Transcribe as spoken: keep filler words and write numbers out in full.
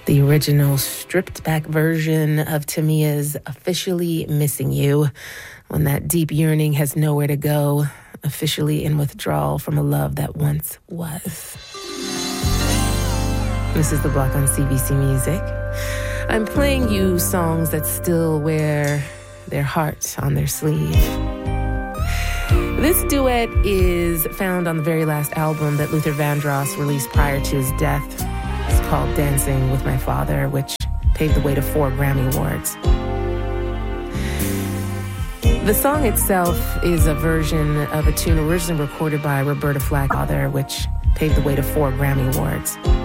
The original stripped back version of Tamia's Officially Missing You, when that deep yearning has nowhere to go, officially in withdrawal from a love that once was. This is The Block on C B C Music. I'm playing you songs that still wear their heart on their sleeve. This duet is found on the very last album that Luther Vandross released prior to his death. It's called Dancing with My Father, which paved the way to four Grammy Awards. The song itself is a version of a tune originally recorded by Roberta Flack, which paved the way to four Grammy Awards.